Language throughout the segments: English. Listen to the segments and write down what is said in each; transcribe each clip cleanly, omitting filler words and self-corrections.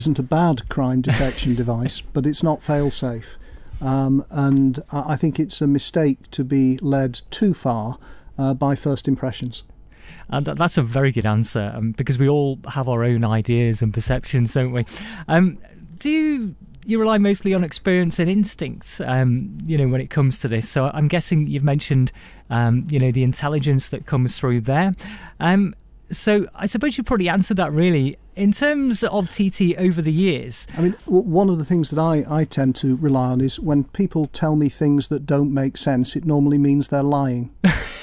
isn't a bad crime detection device, but it's not fail-safe. And I think it's a mistake to be led too far by first impressions. And that's a very good answer, because we all have our own ideas and perceptions, don't we? Do you rely mostly on experience and instincts, when it comes to this? So I'm guessing you've mentioned, the intelligence that comes through there. So I suppose you probably answered that, really. In terms of TT over the years... I mean, one of the things that I tend to rely on is when people tell me things that don't make sense, it normally means they're lying.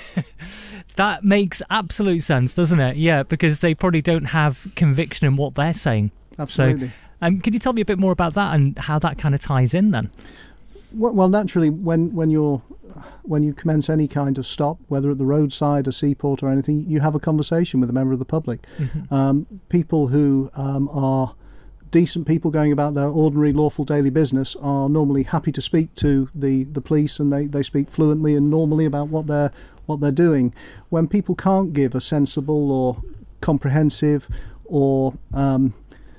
That makes absolute sense, doesn't it? Yeah, because they probably don't have conviction in what they're saying. Absolutely. So, could you tell me a bit more about that and how that kind of ties in then? Well, naturally, when you commence any kind of stop, whether at the roadside, a seaport or anything, you have a conversation with a member of the public. Mm-hmm. People who are decent people going about their ordinary lawful daily business are normally happy to speak to the police, and they speak fluently and normally about what they're doing. When people can't give a sensible or comprehensive or an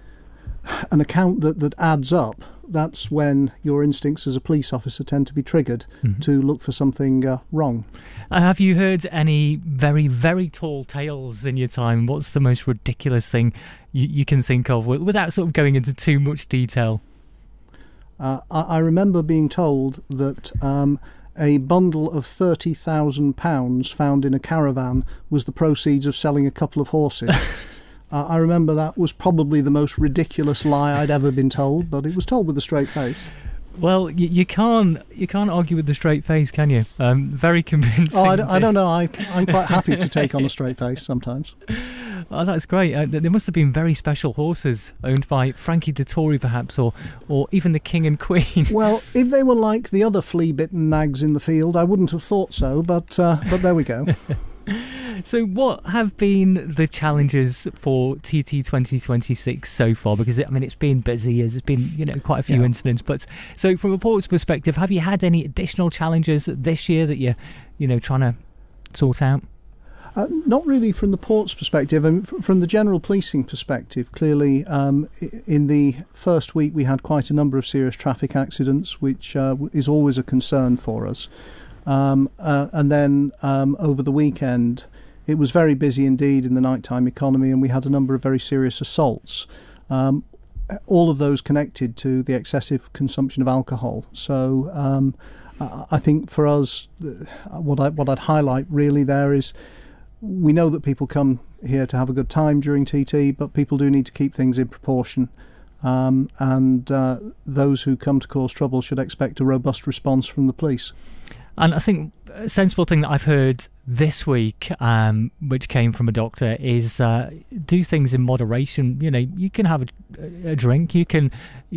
account that adds up, that's when your instincts as a police officer tend to be triggered to look for something wrong. Have you heard any very, very tall tales in your time? What's the most ridiculous thing you can think of, without sort of going into too much detail? I remember being told that a bundle of £30,000 found in a caravan was the proceeds of selling a couple of horses. I remember that was probably the most ridiculous lie I'd ever been told, but it was told with a straight face. Well, you can't argue with the straight face, can you? Very convincing. Oh, I don't know. I'm quite happy to take on a straight face sometimes. Oh, that's great. There must have been very special horses owned by Frankie Dettori, perhaps, or even the King and Queen. Well, if they were like the other flea-bitten nags in the field, I wouldn't have thought so, but there we go. So what have been the challenges for TT 2026 so far? Because, it's been busy, there's been, quite a few incidents. But so from a port's perspective, have you had any additional challenges this year that you're, trying to sort out? Not really from the port's perspective. From the general policing perspective, clearly in the first week we had quite a number of serious traffic accidents, which is always a concern for us. And then over the weekend, it was very busy indeed in the nighttime economy, and we had a number of very serious assaults, all of those connected to the excessive consumption of alcohol. So I think for us, what I'd highlight really there is we know that people come here to have a good time during TT, but people do need to keep things in proportion. And those who come to cause trouble should expect a robust response from the police. And I think a sensible thing that I've heard this week, which came from a doctor, is do things in moderation. You can have a drink, you can,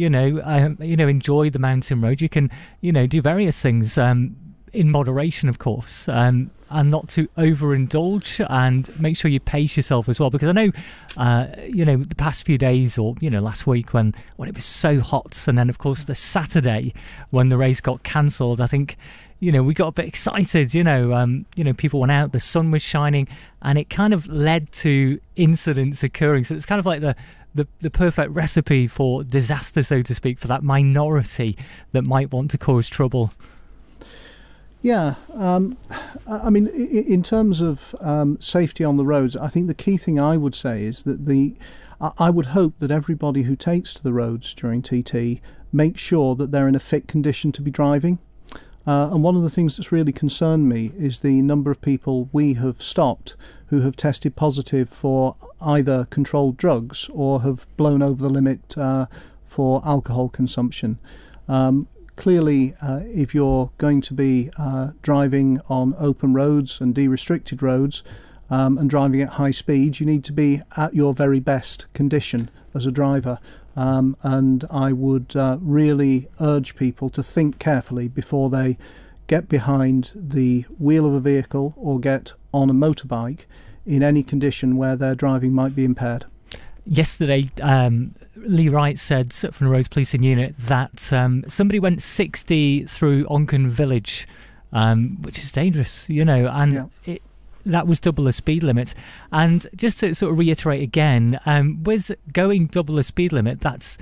enjoy the mountain road, you can, do various things in moderation, of course, and not to overindulge, and make sure you pace yourself as well. Because I know, the past few days, or last week when it was so hot, and then of course the Saturday when the race got cancelled, I think. We got a bit excited, people went out, the sun was shining, and it kind of led to incidents occurring. So it's kind of like the perfect recipe for disaster, so to speak, for that minority that might want to cause trouble. Yeah, in terms of safety on the roads, I think the key thing I would say is that I would hope that everybody who takes to the roads during TT makes sure that they're in a fit condition to be driving. And one of the things that's really concerned me is the number of people we have stopped who have tested positive for either controlled drugs or have blown over the limit for alcohol consumption. Clearly, if you're going to be driving on open roads and de-restricted roads and driving at high speed, you need to be at your very best condition as a driver. And I would really urge people to think carefully before they get behind the wheel of a vehicle or get on a motorbike in any condition where their driving might be impaired. Yesterday, Lee Wright said from the Roads Policing Unit that somebody went 60 through Onchan Village, which is dangerous, and that was double the speed limit. And just to sort of reiterate again, with going double the speed limit, that's